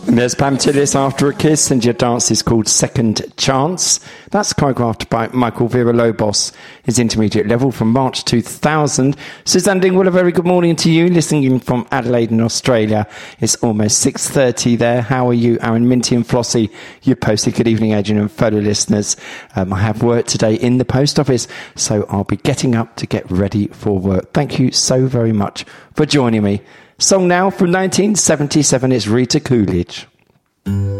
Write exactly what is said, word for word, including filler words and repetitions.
And there's Pam Tillis, After a Kiss, and your dance is called Second Chance. That's choreographed by Michael Villalobos, his intermediate level from March two thousand. Suzanne Dingwall, a very good morning to you, listening in from Adelaide in Australia. It's almost six thirty there. How are you, Aaron, Minty and Flossie? You posted good evening, Adrian and fellow listeners. Um, I have work today in the post office, so I'll be getting up to get ready for work. Thank you so very much for joining me. Song now from nineteen seventy-seven, it's Rita Coolidge.